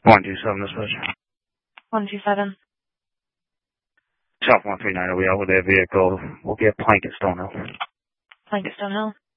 127 dispatch. 127. South 139, are we out with that vehicle? We'll get Plank at Stonehill. Plank at Stonehill.